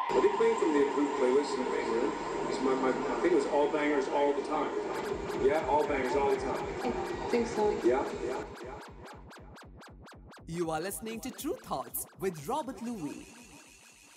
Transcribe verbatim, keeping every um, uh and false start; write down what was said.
Are they playing from the approved playlist in the main room? It's my, my, I think it was all bangers all the time. Yeah, all bangers all the time. I think so. Yeah, yeah, yeah. You are listening to True Thoughts with Robert Louis.